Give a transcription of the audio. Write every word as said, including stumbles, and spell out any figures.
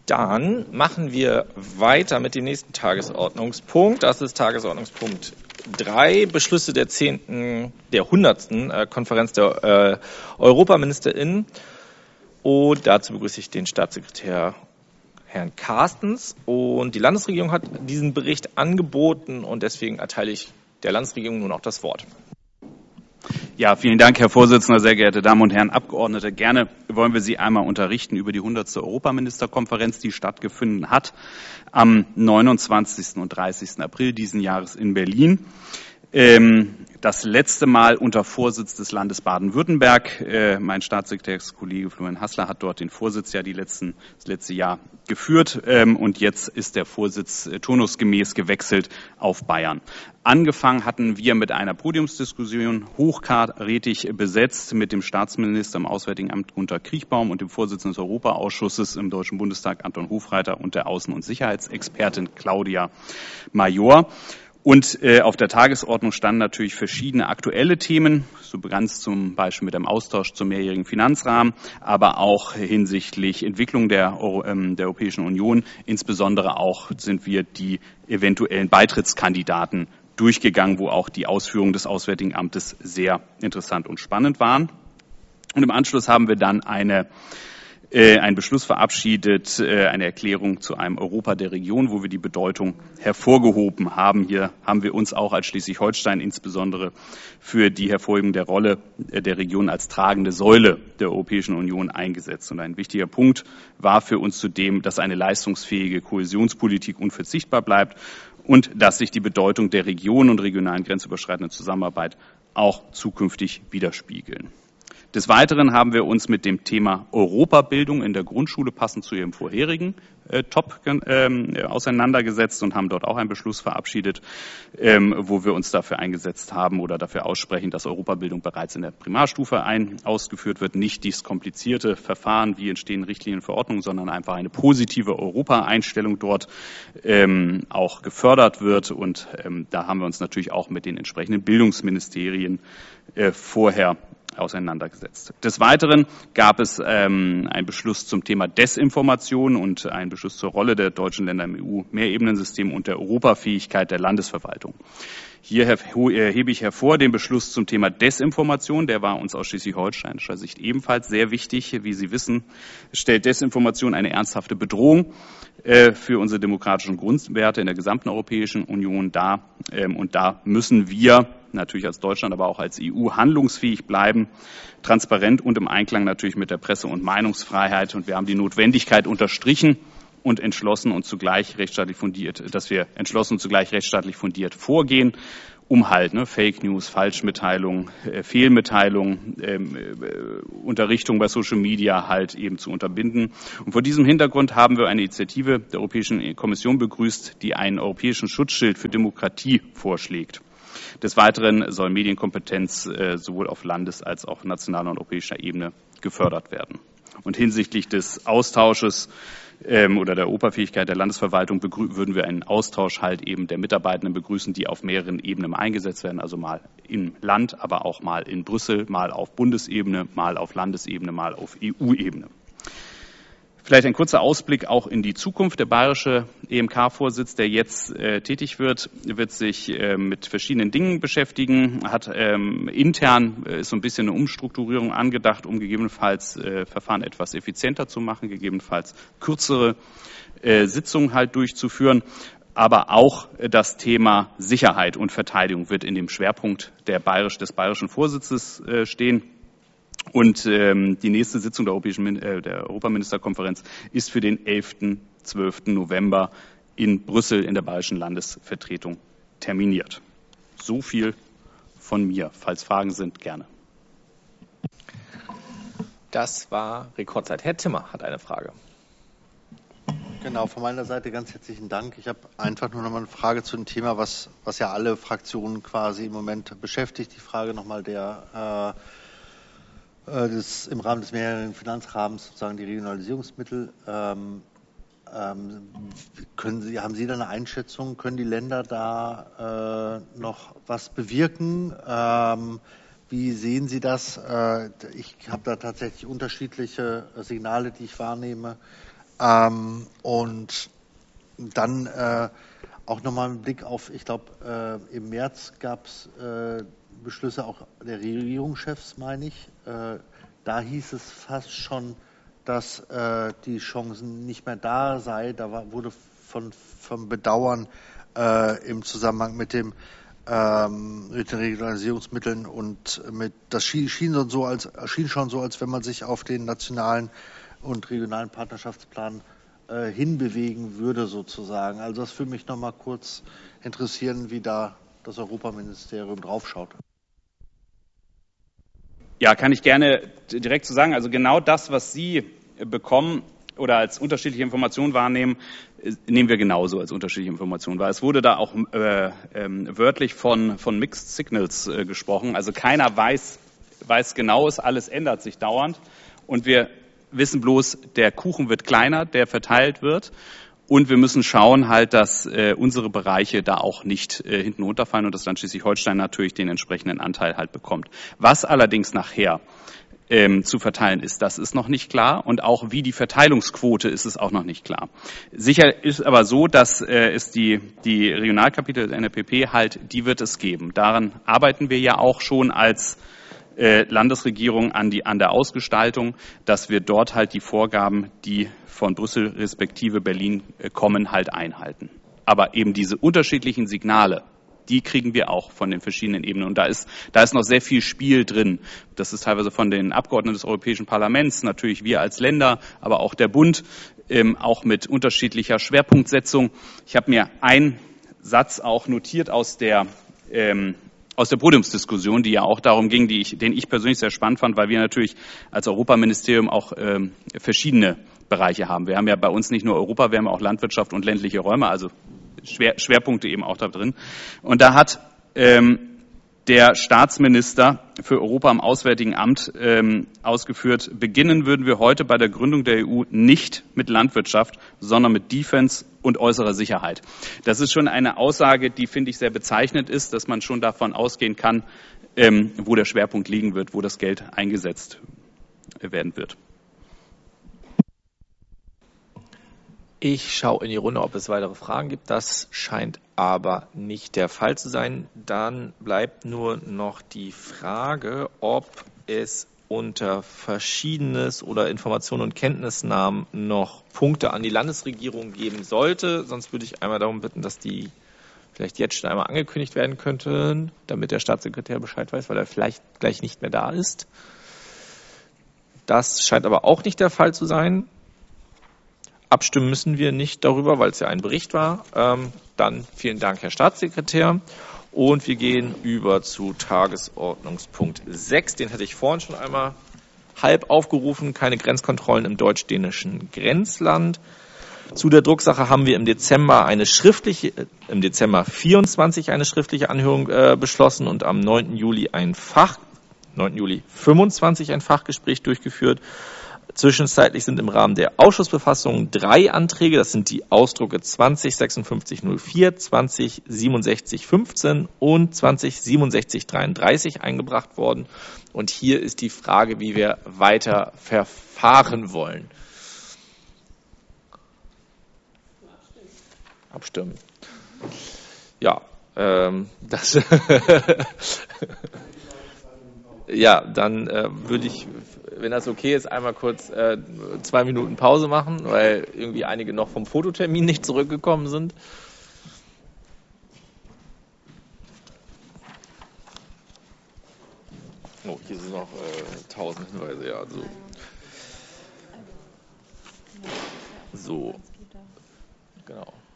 Dann machen wir weiter mit dem nächsten Tagesordnungspunkt. Das ist Tagesordnungspunkt drei, Beschlüsse der zehnten, der hundertsten Konferenz der äh, EuropaministerInnen. Und dazu begrüße ich den Staatssekretär Herrn Carstens. Und die Landesregierung hat diesen Bericht angeboten und deswegen erteile ich der Landesregierung nun auch das Wort. Ja, vielen Dank, Herr Vorsitzender, sehr geehrte Damen und Herren Abgeordnete. Gerne wollen wir Sie einmal unterrichten über die hundertste Europaministerkonferenz, die stattgefunden hat am neunundzwanzigsten und dreißigsten April diesen Jahres in Berlin. Das letzte Mal unter Vorsitz des Landes Baden-Württemberg. Mein Staatssekretärskollege Florian Hassler hat dort den Vorsitz ja die letzten, das letzte Jahr geführt. Und jetzt ist der Vorsitz turnusgemäß gewechselt auf Bayern. Angefangen hatten wir mit einer Podiumsdiskussion, hochkarätig besetzt, mit dem Staatsminister im Auswärtigen Amt Gunter Kriechbaum und dem Vorsitzenden des Europaausschusses im Deutschen Bundestag Anton Hofreiter und der Außen- und Sicherheitsexpertin Claudia Major. Und äh, auf der Tagesordnung standen natürlich verschiedene aktuelle Themen, so ganz zum Beispiel mit dem Austausch zum mehrjährigen Finanzrahmen, aber auch hinsichtlich Entwicklung der, Euro, ähm, der Europäischen Union. Insbesondere auch sind wir die eventuellen Beitrittskandidaten durchgegangen, wo auch die Ausführungen des Auswärtigen Amtes sehr interessant und spannend waren. Und im Anschluss haben wir dann eine Äh, einen Beschluss verabschiedet, äh, eine Erklärung zu einem Europa der Region, wo wir die Bedeutung hervorgehoben haben. Hier haben wir uns auch als Schleswig-Holstein insbesondere für die Hervorhebung der Rolle der Region als tragende Säule der Europäischen Union eingesetzt. Und ein wichtiger Punkt war für uns zudem, dass eine leistungsfähige Kohäsionspolitik unverzichtbar bleibt und dass sich die Bedeutung der Region und regionalen grenzüberschreitenden Zusammenarbeit auch zukünftig widerspiegeln. Des Weiteren haben wir uns mit dem Thema Europabildung in der Grundschule passend zu Ihrem vorherigen äh, Top äh, auseinandergesetzt und haben dort auch einen Beschluss verabschiedet, ähm, wo wir uns dafür eingesetzt haben oder dafür aussprechen, dass Europabildung bereits in der Primarstufe ein, ausgeführt wird. Nicht dieses komplizierte Verfahren, wie entstehen Richtlinien und Verordnungen, sondern einfach eine positive Europa-Einstellung dort ähm, auch gefördert wird. Und ähm, da haben wir uns natürlich auch mit den entsprechenden Bildungsministerien äh, vorher auseinandergesetzt. Des Weiteren gab es ähm, einen Beschluss zum Thema Desinformation und einen Beschluss zur Rolle der deutschen Länder im E U-Mehrebenensystem und der Europafähigkeit der Landesverwaltung. Hier hebe ich hervor den Beschluss zum Thema Desinformation. Der war uns aus schleswig-holsteinischer Sicht ebenfalls sehr wichtig. Wie Sie wissen, stellt Desinformation eine ernsthafte Bedrohung äh, für unsere demokratischen Grundwerte in der gesamten Europäischen Union dar. Ähm, und da müssen wir natürlich als Deutschland, aber auch als E U handlungsfähig bleiben, transparent und im Einklang natürlich mit der Presse- und Meinungsfreiheit. Und wir haben die Notwendigkeit unterstrichen und entschlossen und zugleich rechtsstaatlich fundiert, dass wir entschlossen und zugleich rechtsstaatlich fundiert vorgehen, um halt ne, Fake News, Falschmitteilungen, äh, Fehlmitteilungen, ähm, äh, Unterrichtung bei Social Media halt eben zu unterbinden. Und vor diesem Hintergrund haben wir eine Initiative der Europäischen Kommission begrüßt, die einen europäischen Schutzschild für Demokratie vorschlägt. Des Weiteren soll Medienkompetenz äh, sowohl auf Landes- als auch nationaler und europäischer Ebene gefördert werden. Und hinsichtlich des Austausches ähm, oder der Europafähigkeit der Landesverwaltung würden wir einen Austausch halt eben der Mitarbeitenden begrüßen, die auf mehreren Ebenen eingesetzt werden, also mal im Land, aber auch mal in Brüssel, mal auf Bundesebene, mal auf Landesebene, mal auf E U-Ebene. Vielleicht ein kurzer Ausblick auch in die Zukunft. Der bayerische E M K-Vorsitz, der jetzt äh, tätig wird, wird sich äh, mit verschiedenen Dingen beschäftigen, hat ähm, intern äh, ist so ein bisschen eine Umstrukturierung angedacht, um gegebenenfalls äh, Verfahren etwas effizienter zu machen, gegebenenfalls kürzere äh, Sitzungen halt durchzuführen. Aber auch äh, das Thema Sicherheit und Verteidigung wird in dem Schwerpunkt der bayerisch, des bayerischen Vorsitzes äh, stehen. Und ähm, die nächste Sitzung der, Europäischen, äh, der Europaministerkonferenz ist für den elften, zwölften November in Brüssel in der Bayerischen Landesvertretung terminiert. So viel von mir. Falls Fragen sind, gerne. Das war Rekordzeit. Herr Timmer hat eine Frage. Genau, von meiner Seite ganz herzlichen Dank. Ich habe einfach nur noch mal eine Frage zu dem Thema, was, was ja alle Fraktionen quasi im Moment beschäftigt. Die Frage nochmal der äh, Das im Rahmen des mehrjährigen Finanzrahmens sozusagen die Regionalisierungsmittel. Ähm, ähm, können Sie, haben Sie da eine Einschätzung? Können die Länder da äh, noch was bewirken? Ähm, wie sehen Sie das? Äh, ich habe da tatsächlich unterschiedliche Signale, die ich wahrnehme. Ähm, und dann äh, auch nochmal einen Blick auf, ich glaube, äh, im März gab es äh, Beschlüsse auch der Regierungschefs, meine ich. Äh, da hieß es fast schon, dass äh, die Chancen nicht mehr da sei. Da war, wurde von, von Bedauern äh, im Zusammenhang mit dem ähm, mit den Regionalisierungsmitteln und mit das schien, schien, so als, schien schon so, als wenn man sich auf den nationalen und regionalen Partnerschaftsplan äh, hinbewegen würde sozusagen. Also das würde mich noch mal kurz interessieren, wie da das Europaministerium draufschaut. Ja, kann ich gerne direkt zu sagen. Also genau das, was Sie bekommen oder als unterschiedliche Informationen wahrnehmen, nehmen wir genauso als unterschiedliche Informationen wahr. Es wurde da auch äh, äh, wörtlich von, von Mixed Signals äh, gesprochen. Also keiner weiß, weiß genau, es alles ändert sich dauernd. Und wir wissen bloß, der Kuchen wird kleiner, der verteilt wird. Und wir müssen schauen halt, dass äh, unsere Bereiche da auch nicht äh, hinten runterfallen und dass dann Schleswig-Holstein natürlich den entsprechenden Anteil halt bekommt. Was allerdings nachher ähm, zu verteilen ist, das ist noch nicht klar. Und auch wie die Verteilungsquote ist es auch noch nicht klar. Sicher ist aber so, dass äh, es die, die Regionalkapitel der N R P P halt, die wird es geben. Daran arbeiten wir ja auch schon als äh, Landesregierung an, die, an der Ausgestaltung, dass wir dort halt die Vorgaben, die von Brüssel respektive Berlin kommen, halt einhalten. Aber eben diese unterschiedlichen Signale, die kriegen wir auch von den verschiedenen Ebenen. Und da ist, da ist noch sehr viel Spiel drin. Das ist teilweise von den Abgeordneten des Europäischen Parlaments, natürlich wir als Länder, aber auch der Bund, ähm, auch mit unterschiedlicher Schwerpunktsetzung. Ich habe mir einen Satz auch notiert aus der ähm, aus der Podiumsdiskussion, die ja auch darum ging, die ich, den ich persönlich sehr spannend fand, weil wir natürlich als Europaministerium auch ähm, verschiedene Bereiche haben. Wir haben ja bei uns nicht nur Europa, wir haben auch Landwirtschaft und ländliche Räume, also Schwer, Schwerpunkte eben auch da drin. Und da hat ähm, der Staatsminister für Europa im Auswärtigen Amt ähm, ausgeführt, beginnen würden wir heute bei der Gründung der E U nicht mit Landwirtschaft, sondern mit Defense und äußerer Sicherheit. Das ist schon eine Aussage, die, finde ich, sehr bezeichnend ist, dass man schon davon ausgehen kann, ähm, wo der Schwerpunkt liegen wird, wo das Geld eingesetzt werden wird. Ich schaue in die Runde, ob es weitere Fragen gibt. Das scheint aber nicht der Fall zu sein. Dann bleibt nur noch die Frage, ob es unter Verschiedenes oder Informationen und Kenntnisnahmen noch Punkte an die Landesregierung geben sollte. Sonst würde ich einmal darum bitten, dass die vielleicht jetzt schon einmal angekündigt werden könnten, damit der Staatssekretär Bescheid weiß, weil er vielleicht gleich nicht mehr da ist. Das scheint aber auch nicht der Fall zu sein. Abstimmen müssen wir nicht darüber, weil es ja ein Bericht war. Ähm, dann vielen Dank, Herr Staatssekretär. Und wir gehen über zu Tagesordnungspunkt sechs. Den hatte ich vorhin schon einmal halb aufgerufen. Keine Grenzkontrollen im deutsch-dänischen Grenzland. Zu der Drucksache haben wir im Dezember eine schriftliche, äh, im Dezember vierundzwanzig eine schriftliche Anhörung äh, beschlossen und am neunten Juli ein Fach, neunten Juli fünfundzwanzig ein Fachgespräch durchgeführt. Zwischenzeitlich sind im Rahmen der Ausschussbefassung drei Anträge, das sind die Ausdrucke zwanzig sechsundfünfzig null vier, zwanzig siebenundsechzig fünfzehn und zwanzig siebenundsechzig dreiunddreißig eingebracht worden. Und hier ist die Frage, wie wir weiter verfahren wollen. Abstimmen. Ja, ähm, das. Ja, dann äh, würde ich, wenn das okay ist, einmal kurz äh, zwei Minuten Pause machen, weil irgendwie einige noch vom Fototermin nicht zurückgekommen sind. Oh, hier sind noch äh, tausend Hinweise, ja. So. So. Genau.